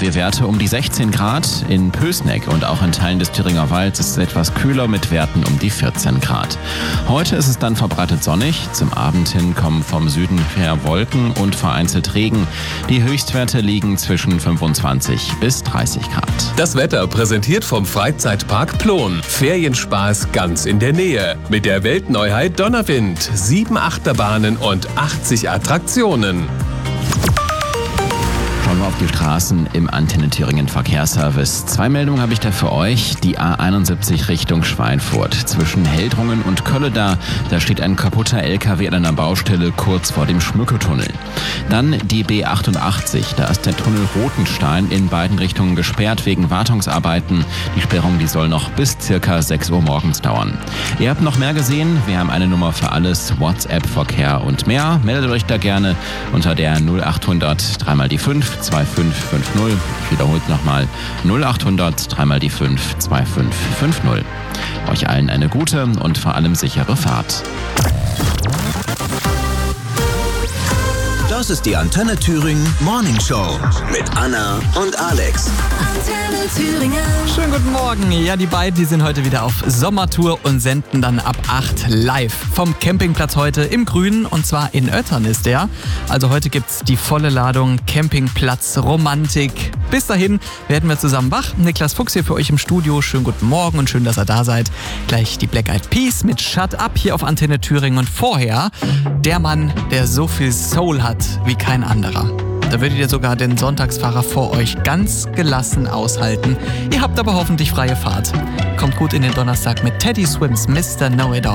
wir Werte um die 16 Grad. In Pößneck und auch in Teilen des Thüringer Walds ist es etwas kühler mit Werten um die 14 Grad. Heute ist es dann verbreitet sonnig. Zum Abend hin kommen vom Süden her Wolken und vereinzelt Regen. Die Höchstwerte liegen zwischen 25 bis 30 Grad. Das Wetter präsentiert vom Freizeitpark Plon. Ferienspaß ganz in der Nähe. Mit der Weltneuheit Donnerwind. 7 Achterbahnen und 80 Attraktionen. Schauen wir auf die Straßen im Antenne Thüringen Verkehrsservice. 2 Meldungen habe ich da für euch. Die A71 Richtung Schweinfurt. Zwischen Heldrungen und Kölleda, da steht ein kaputter LKW an einer Baustelle kurz vor dem Schmücketunnel. Dann die B88. Da ist der Tunnel Rotenstein in beiden Richtungen gesperrt wegen Wartungsarbeiten. Die Sperrung, die soll noch bis circa 6 Uhr morgens dauern. Ihr habt noch mehr gesehen. Wir haben eine Nummer für alles. WhatsApp, Verkehr und mehr. Meldet euch da gerne unter der 0800 3 mal die 5 2550. Ich wiederholt nochmal 0800 3 mal die 5 2550. Euch allen eine gute und vor allem sichere Fahrt. Das ist die Antenne Thüringen Morning Show mit Anna und Alex. Antenne Thüringen. Schönen guten Morgen. Ja, die beiden, die sind heute wieder auf Sommertour und senden dann ab 8 live vom Campingplatz heute im Grünen, und zwar in Oettern ist der. Also heute gibt's die volle Ladung Campingplatz Romantik. Bis dahin werden wir zusammen wach. Niklas Fuchs hier für euch im Studio. Schönen guten Morgen und schön, dass ihr da seid. Gleich die Black Eyed Peas mit Shut Up hier auf Antenne Thüringen, und vorher der Mann, der so viel Soul hat wie kein anderer. Da würdet ihr sogar den Sonntagsfahrer vor euch ganz gelassen aushalten. Ihr habt aber hoffentlich freie Fahrt. Kommt gut in den Donnerstag mit Teddy Swims Mr. Know It All.